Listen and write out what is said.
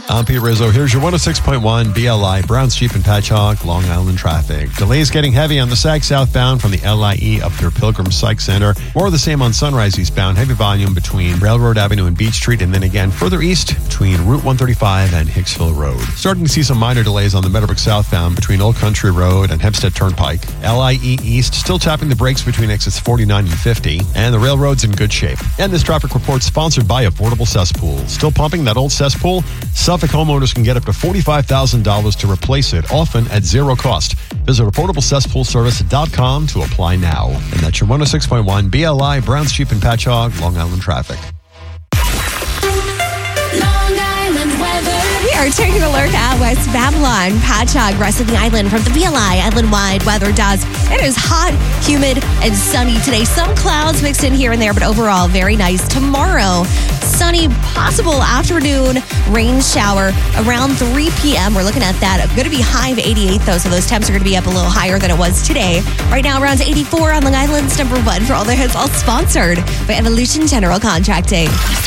I'm Pete Rizzo. Here's your 106.1 BLI Browns Jeep and Patchogue Long Island traffic. Delays getting heavy on the SAG southbound from the LIE up through Pilgrim Psych Center. More of the same on Sunrise eastbound. Heavy volume between Railroad Avenue and Beach Street, and then again further east between Route 135 and Hicksville Road. Starting to see some minor delays on the Meadowbrook southbound between Old Country Road and Hempstead Turnpike. LIE East still tapping the brakes between exits 49 and 50, and the railroad's in good shape. And this traffic report sponsored by Affordable Cesspool. Still pumping that old cesspool? Suffolk homeowners can get up to $45,000 to replace it, often at zero cost. Visit AffordableCesspoolService.com to apply now. And that's your 106.1 BLI Browns Jeep and Patchogue Long Island traffic. We are taking a look at West Babylon, Patchogue, rest of the island from the BLI Island-wide weather desk. It is hot, humid, and sunny today. Some clouds mixed in here and there, but overall very nice. Tomorrow, sunny, possible afternoon rain shower around 3 p.m. We're looking at that. Going to be high of 88, though, so those temps are going to be up a little higher than it was today. Right now, around 84 on Long Island's number one for all the hits, all sponsored by Evolution General Contracting.